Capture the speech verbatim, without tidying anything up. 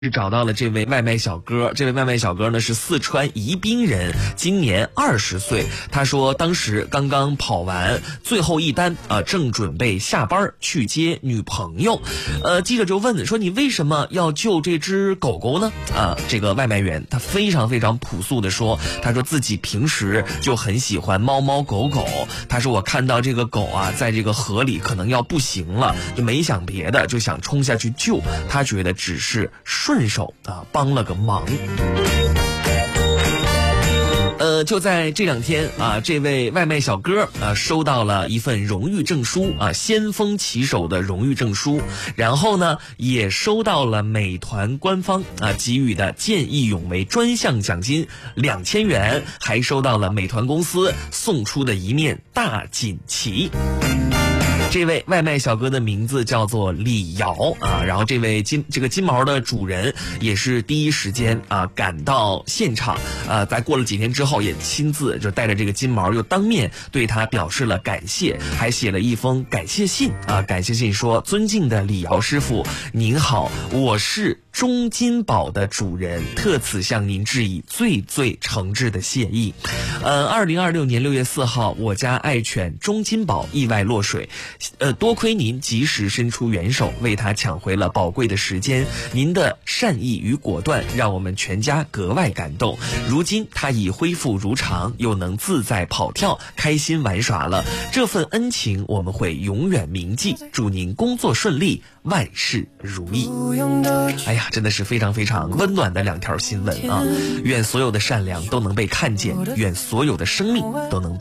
找到了这位外卖小哥，这位外卖小哥呢是四川宜宾人，今年二十岁。他说当时刚刚跑完最后一单啊、呃，正准备下班去接女朋友。呃，记者就问说：“你为什么要救这只狗狗呢？”啊，这个外卖员他非常非常朴素的说：“他说自己平时就很喜欢猫猫狗狗。他说我看到这个狗啊，在这个河里可能要不行了，就没想别的，就想冲下去救。他觉得只是顺手啊帮了个忙。”呃，就在这两天啊，这位外卖小哥啊收到了一份荣誉证书啊，先锋骑手的荣誉证书，然后呢也收到了美团官方啊给予的见义勇为专项奖金两千元，还收到了美团公司送出的一面大锦旗。这位外卖小哥的名字叫做李瑶啊，然后这位金这个金毛的主人也是第一时间啊赶到现场啊，在过了几天之后也亲自就带着这个金毛又当面对他表示了感谢，还写了一封感谢信啊，感谢信说：“尊敬的李瑶师傅，您好，我是中金宝的主人，特此向您致以最最诚挚的谢意。呃，二零二六年六月四号，我家爱犬中金宝意外落水。呃，多亏您及时伸出援手，为他抢回了宝贵的时间。您的善意与果断，让我们全家格外感动。如今他已恢复如常，又能自在跑跳，开心玩耍了。这份恩情我们会永远铭记。祝您工作顺利，万事如意。”哎呀，真的是非常非常温暖的两条新闻啊！愿所有的善良都能被看见，愿所有的生命都能被